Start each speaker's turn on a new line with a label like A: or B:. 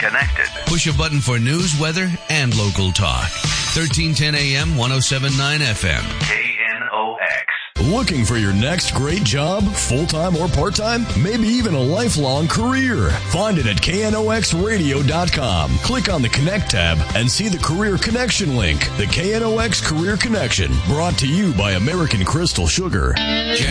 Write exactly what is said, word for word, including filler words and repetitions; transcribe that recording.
A: connected.
B: Push a button for news, weather, and local talk. thirteen ten A M, one oh seven point nine F M.
A: K N O X.
C: Looking for your next great job, full-time or part-time? Maybe even a lifelong career? Find it at K N O X radio dot com. Click on the Connect tab and see the Career Connection link. The K N O X Career Connection, brought to you by American Crystal Sugar.